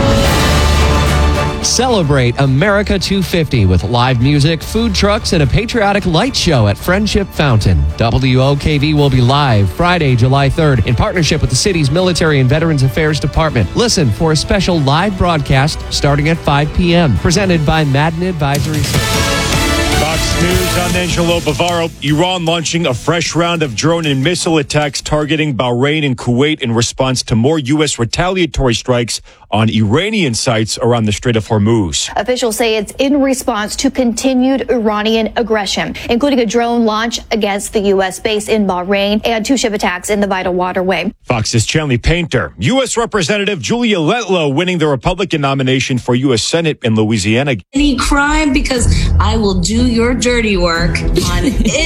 Celebrate America two fifty with live music, food trucks, and a patriotic light show at Friendship Fountain. W O K V will be live Friday, July third in partnership with the city's Military and Veterans Affairs Department. Listen for a special live broadcast starting at five p.m. presented by Madden Advisory Service. Fox News, I'm Angelo Bavaro. Iran launching a fresh round of drone and missile attacks targeting Bahrain and Kuwait in response to more U S retaliatory strikes on Iranian sites around the Strait of Hormuz. Officials say it's in response to continued Iranian aggression, including a drone launch against the U S base in Bahrain and two ship attacks in the vital waterway. Fox's Chanley Painter. U S Representative Julia Letlow winning the Republican nomination for U S Senate in Louisiana. Any crime, because I will do your dirty work on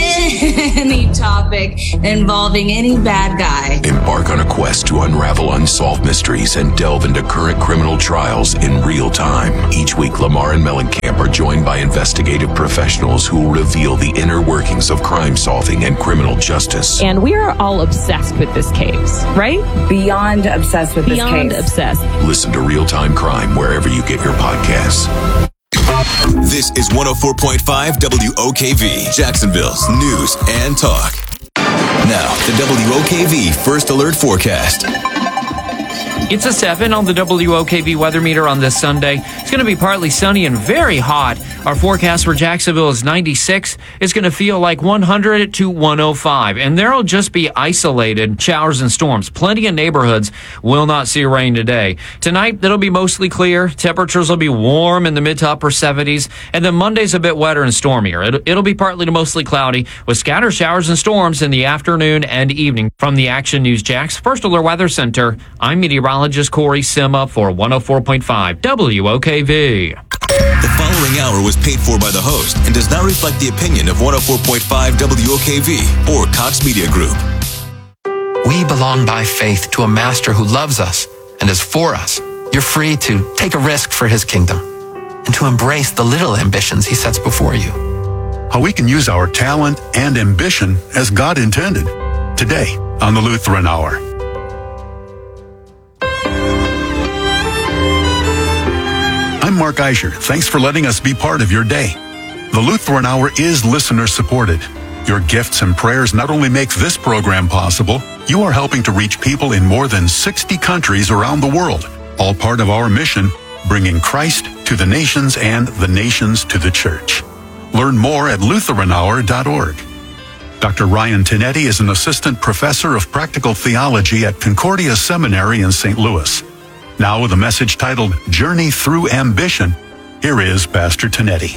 any topic involving any bad guy. Embark on a quest to unravel unsolved mysteries and delve into current criminal trials in real time. Each week, Lamar and Mellencamp are joined by investigative professionals who will reveal the inner workings of crime solving and criminal justice. And we are all obsessed with this case, right? Beyond obsessed with Beyond this case. obsessed. Listen to Real Time Crime wherever you get your podcasts. This is one oh four point five W O K V, Jacksonville's news and talk. Now, the W O K V First Alert Forecast. It's a seven on the W O K V weather meter on this Sunday. It's going to be partly sunny and very hot. Our forecast for Jacksonville is ninety-six. It's going to feel like one hundred to one oh five. And there'll just be isolated showers and storms. Plenty of neighborhoods will not see rain today. Tonight, it'll be mostly clear. Temperatures will be warm in the mid to upper seventies. And then Monday's a bit wetter and stormier. It'll, it'll be partly to mostly cloudy with scattered showers and storms in the afternoon and evening. From the Action News Jax First Alert Weather Center, I'm meteorologist Corey Sima for one oh four point five W O K V. The following hour was paid for by the host and does not reflect the opinion of one oh four point five W O K V or Cox Media Group. We belong by faith to a master who loves us and is for us. You're free to take a risk for his kingdom and to embrace the little ambitions he sets before you. How we can use our talent and ambition as God intended. Today on the Lutheran Hour. I'm Mark Eischer. Thanks for letting us be part of your day. The Lutheran Hour is listener supported. Your gifts and prayers not only make this program possible, you are helping to reach people in more than sixty countries around the world, all part of our mission, bringing Christ to the nations and the nations to the church. Learn more at Lutheran Hour dot org. Doctor Ryan Tinetti is an assistant professor of practical theology at Concordia Seminary in Saint Louis. Now with a message titled Journey Through Ambition, here is Pastor Tinetti.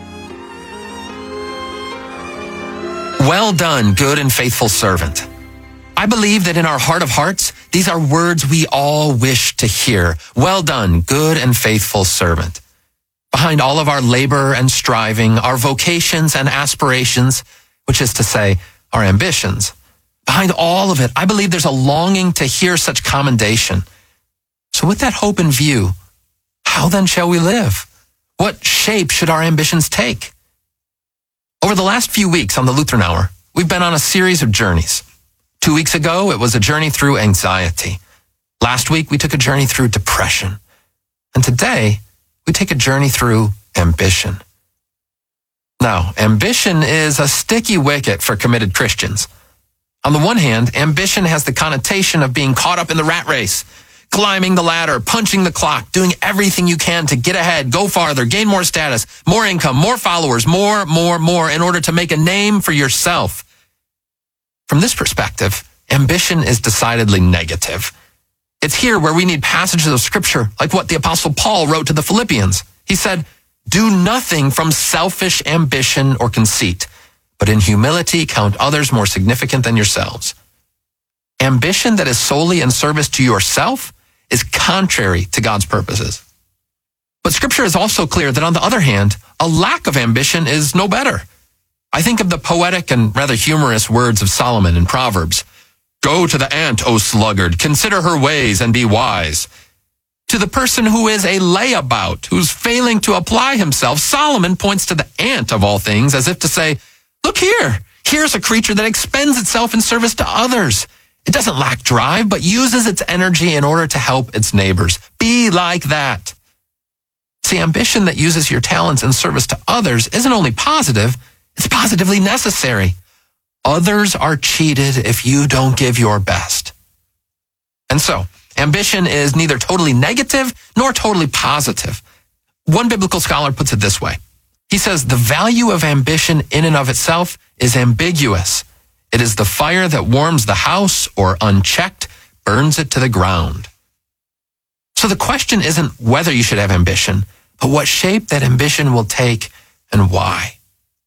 Well done, good and faithful servant. I believe that in our heart of hearts, these are words we all wish to hear. Well done, good and faithful servant. Behind all of our labor and striving, our vocations and aspirations, which is to say, our ambitions, behind all of it, I believe there's a longing to hear such commendation. So with that hope in view, how then shall we live? What shape should our ambitions take? Over the last few weeks on the Lutheran Hour, we've been on a series of journeys. Two weeks ago, it was a journey through anxiety. Last week, we took a journey through depression. And today, we take a journey through ambition. Now, ambition is a sticky wicket for committed Christians. On the one hand, ambition has the connotation of being caught up in the rat race, climbing the ladder, punching the clock, doing everything you can to get ahead, go farther, gain more status, more income, more followers, more, more, more, in order to make a name for yourself. From this perspective, ambition is decidedly negative. It's here where we need passages of scripture like what the Apostle Paul wrote to the Philippians. He said, "Do nothing from selfish ambition or conceit, but in humility count others more significant than yourselves." Ambition that is solely in service to yourself is contrary to God's purposes. But scripture is also clear that on the other hand, a lack of ambition is no better. I think of the poetic and rather humorous words of Solomon in Proverbs. "Go to the ant, O sluggard, consider her ways and be wise." To the person who is a layabout, who's failing to apply himself, Solomon points to the ant of all things as if to say, look here, here's a creature that expends itself in service to others. It doesn't lack drive, but uses its energy in order to help its neighbors. Be like that. See, ambition that uses your talents in service to others isn't only positive, it's positively necessary. Others are cheated if you don't give your best. And so, ambition is neither totally negative nor totally positive. One biblical scholar puts it this way. He says, the value of ambition in and of itself is ambiguous. It is the fire that warms the house or unchecked burns it to the ground. So the question isn't whether you should have ambition, but what shape that ambition will take and why.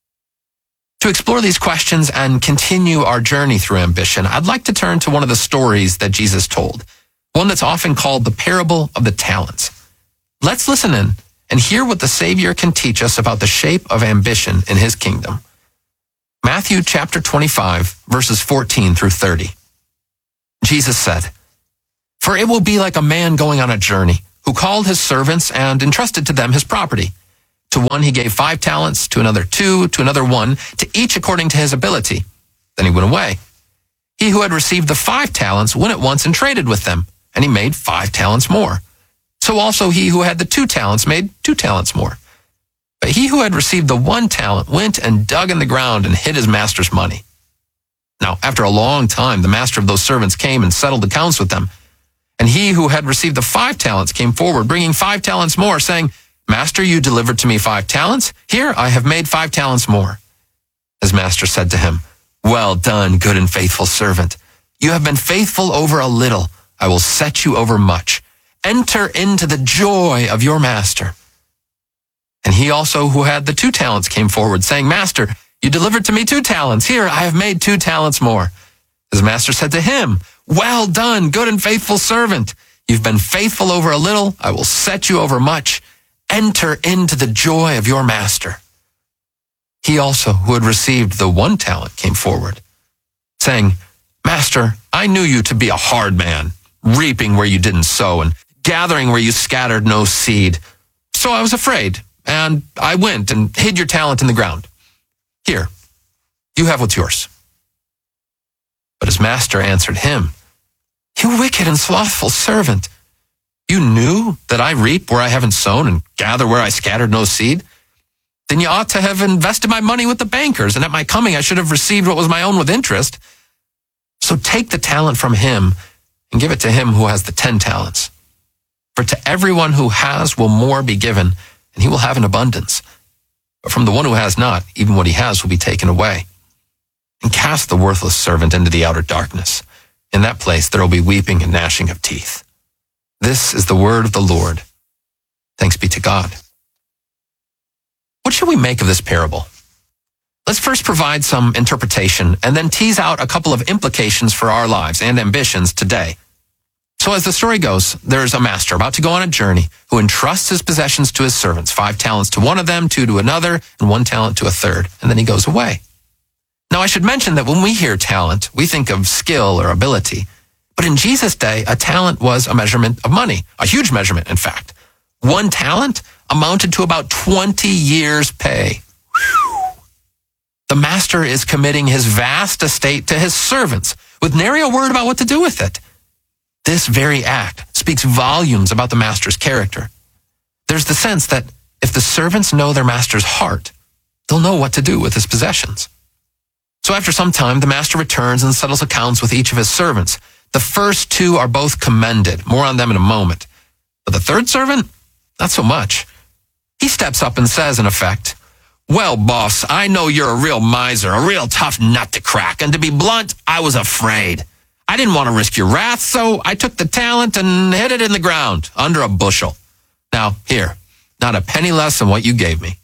To explore these questions and continue our journey through ambition, I'd like to turn to one of the stories that Jesus told, one that's often called the parable of the talents. Let's listen in and hear what the Savior can teach us about the shape of ambition in his kingdom. Matthew chapter twenty-five, verses fourteen through thirty. Jesus said, "For it will be like a man going on a journey, who called his servants and entrusted to them his property. To one he gave five talents, to another two, to another one, to each according to his ability. Then he went away. He who had received the five talents went at once and traded with them, and he made five talents more. So also he who had the two talents made two talents more. But he who had received the one talent went and dug in the ground and hid his master's money. Now, after a long time, the master of those servants came and settled accounts with them. And he who had received the five talents came forward, bringing five talents more, saying, 'Master, you delivered to me five talents. Here, I have made five talents more.' His master said to him, 'Well done, good and faithful servant. You have been faithful over a little. I will set you over much. Enter into the joy of your master.' And he also who had the two talents came forward, saying, 'Master, you delivered to me two talents. Here, I have made two talents more.' His master said to him, 'Well done, good and faithful servant. You've been faithful over a little. I will set you over much. Enter into the joy of your master.' He also who had received the one talent came forward, saying, 'Master, I knew you to be a hard man, reaping where you didn't sow and gathering where you scattered no seed. So I was afraid, and I went and hid your talent in the ground. Here, you have what's yours.' But his master answered him, 'You wicked and slothful servant. You knew that I reap where I haven't sown and gather where I scattered no seed? Then you ought to have invested my money with the bankers, and at my coming I should have received what was my own with interest. So take the talent from him and give it to him who has the ten talents. For to everyone who has will more be given, and he will have an abundance. But from the one who has not, even what he has will be taken away. And cast the worthless servant into the outer darkness. In that place there will be weeping and gnashing of teeth.' This is the word of the Lord. Thanks be to God." What should we make of this parable? Let's first provide some interpretation and then tease out a couple of implications for our lives and ambitions today. So as the story goes, there's a master about to go on a journey who entrusts his possessions to his servants, five talents to one of them, two to another, and one talent to a third, and then he goes away. Now I should mention that when we hear talent, we think of skill or ability. But in Jesus' day, a talent was a measurement of money, a huge measurement, in fact. One talent amounted to about twenty years' pay. Whew. The master is committing his vast estate to his servants with nary a word about what to do with it. This very act speaks volumes about the master's character. There's the sense that if the servants know their master's heart, they'll know what to do with his possessions. So after some time, the master returns and settles accounts with each of his servants. The first two are both commended. More on them in a moment. But the third servant, not so much. He steps up and says, in effect, "Well, boss, I know you're a real miser, a real tough nut to crack. And to be blunt, I was afraid. I didn't want to risk your wrath, so I took the talent and hid it in the ground under a bushel. Now, here, not a penny less than what you gave me."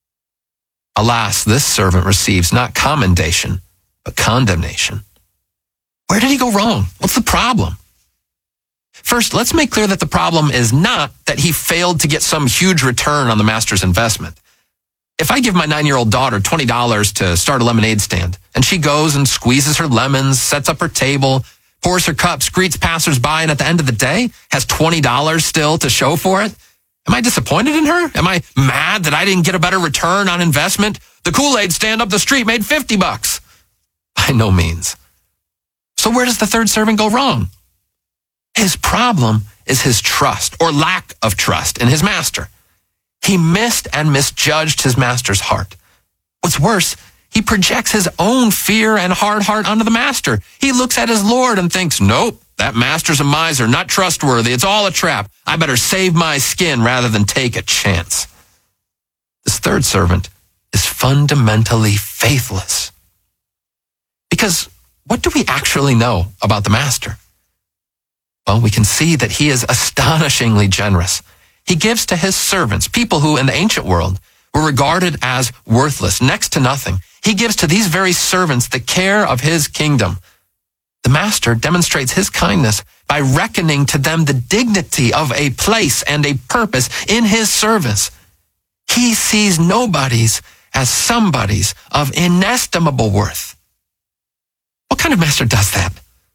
Alas, this servant receives not commendation, but condemnation. Where did he go wrong? What's the problem? First, let's make clear that the problem is not that he failed to get some huge return on the master's investment. If I give my nine-year-old daughter twenty dollars to start a lemonade stand, and she goes and squeezes her lemons, sets up her table, pours her cups, greets passersby, and at the end of the day has twenty dollars still to show for it? Am I disappointed in her? Am I mad that I didn't get a better return on investment? The Kool-Aid stand up the street made fifty bucks. By no means. So where does the third servant go wrong? His problem is his trust or lack of trust in his master. He missed and misjudged his master's heart. What's worse, he projects his own fear and hard heart onto the master. He looks at his Lord and thinks, nope, that master's a miser, not trustworthy. It's all a trap. I better save my skin rather than take a chance. This third servant is fundamentally faithless. Because what do we actually know about the master? Well, we can see that he is astonishingly generous. He gives to his servants, people who in the ancient world were regarded as worthless, next to nothing. He gives to these very servants the care of his kingdom. The master demonstrates his kindness by reckoning to them the dignity of a place and a purpose in his service. He sees nobodies as somebodies of inestimable worth. What kind of master does that?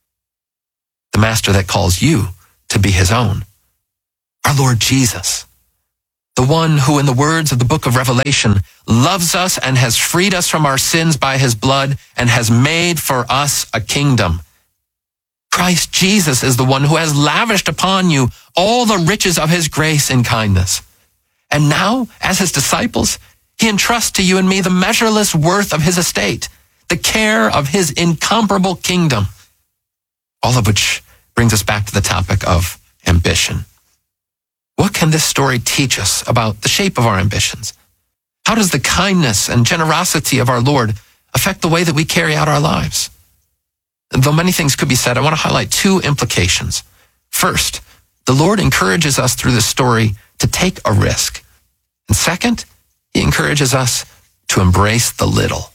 The master that calls you to be his own. Our Lord Jesus, the one who, in the words of the book of Revelation, loves us and has freed us from our sins by his blood and has made for us a kingdom. Christ Jesus is the one who has lavished upon you all the riches of his grace and kindness. And now, as his disciples, he entrusts to you and me the measureless worth of his estate, the care of his incomparable kingdom. All of which brings us back to the topic of ambition. What can this story teach us about the shape of our ambitions? How does the kindness and generosity of our Lord affect the way that we carry out our lives? Though many things could be said, I want to highlight two implications. First, the Lord encourages us through this story to take a risk. And second, he encourages us to embrace the little.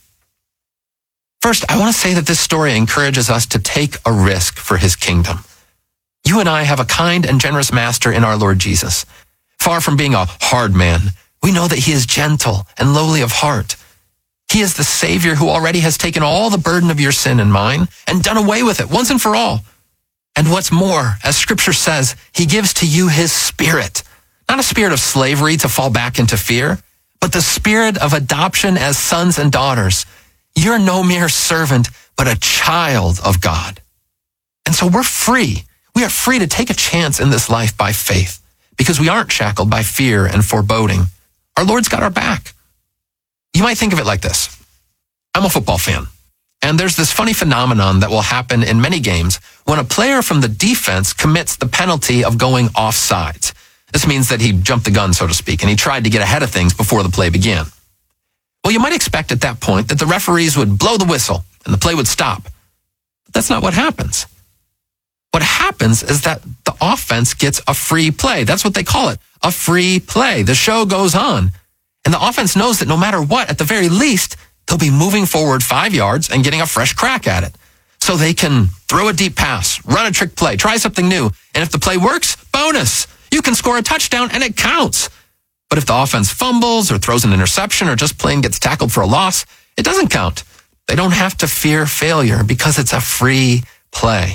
First, I want to say that this story encourages us to take a risk for his kingdom. You and I have a kind and generous master in our Lord Jesus. Far from being a hard man, we know that he is gentle and lowly of heart. He is the Savior who already has taken all the burden of your sin and mine and done away with it once and for all. And what's more, as Scripture says, he gives to you his Spirit, not a spirit of slavery to fall back into fear, but the spirit of adoption as sons and daughters. You're no mere servant, but a child of God. And so we're free. We are free to take a chance in this life by faith because we aren't shackled by fear and foreboding. Our Lord's got our back. You might think of it like this. I'm a football fan, and there's this funny phenomenon that will happen in many games when a player from the defense commits the penalty of going offsides. This means that he jumped the gun, so to speak, and he tried to get ahead of things before the play began. Well, you might expect at that point that the referees would blow the whistle and the play would stop. But that's not what happens. What happens is that the offense gets a free play. That's what they call it, a free play. The show goes on. And the offense knows that no matter what, at the very least, they'll be moving forward five yards and getting a fresh crack at it. So they can throw a deep pass, run a trick play, try something new. And if the play works, bonus. You can score a touchdown and it counts. But if the offense fumbles or throws an interception or just plain gets tackled for a loss, it doesn't count. They don't have to fear failure because it's a free play.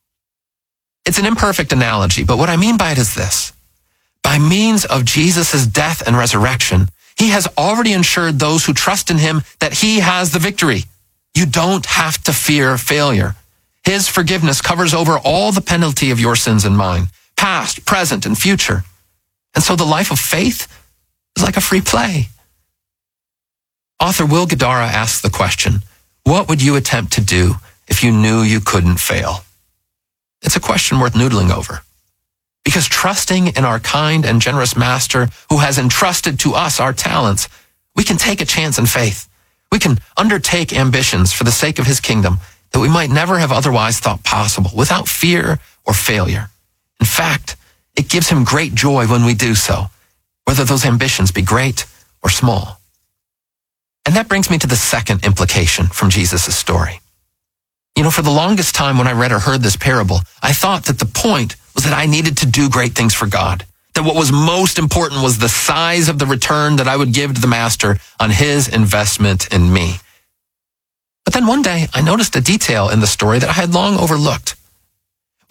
It's an imperfect analogy, but what I mean by it is this. By means of Jesus' death and resurrection, he has already ensured those who trust in him that he has the victory. You don't have to fear failure. His forgiveness covers over all the penalty of your sins and mine, past, present, and future. And so the life of faith is like a free play. Author Will Guidara asks the question, what would you attempt to do if you knew you couldn't fail? It's a question worth noodling over. Because trusting in our kind and generous master who has entrusted to us our talents, we can take a chance in faith. We can undertake ambitions for the sake of his kingdom that we might never have otherwise thought possible without fear or failure. In fact, it gives him great joy when we do so, whether those ambitions be great or small. And that brings me to the second implication from Jesus' story. You know, for the longest time when I read or heard this parable, I thought that the point was that I needed to do great things for God. That what was most important was the size of the return that I would give to the master on his investment in me. But then one day I noticed a detail in the story that I had long overlooked.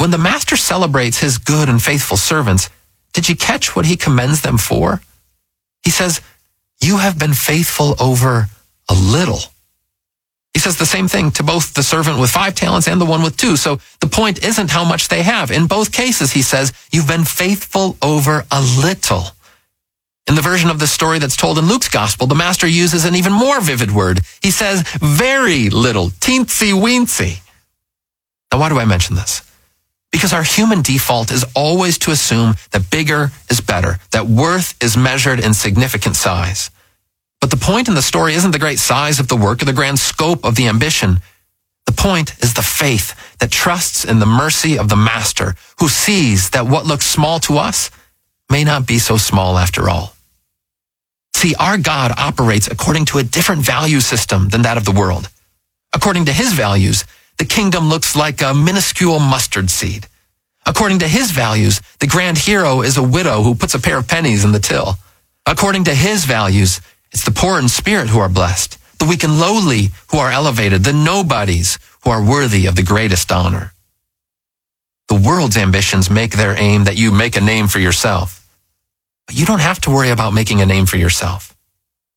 When the master celebrates his good and faithful servants, did you catch what he commends them for? He says, you have been faithful over a little. He says the same thing to both the servant with five talents and the one with two. So the point isn't how much they have. In both cases, he says, you've been faithful over a little. In the version of the story that's told in Luke's gospel, the master uses an even more vivid word. He says, very little, teensy weensy. Now, why do I mention this? Because our human default is always to assume that bigger is better, that worth is measured in significant size. But the point in the story isn't the great size of the work or the grand scope of the ambition. The point is the faith that trusts in the mercy of the master, who sees that what looks small to us may not be so small after all. See, our God operates according to a different value system than that of the world. According to his values, the kingdom looks like a minuscule mustard seed. According to his values, the grand hero is a widow who puts a pair of pennies in the till. According to his values, it's the poor in spirit who are blessed, the weak and lowly who are elevated, the nobodies who are worthy of the greatest honor. The world's ambitions make their aim that you make a name for yourself. But you don't have to worry about making a name for yourself.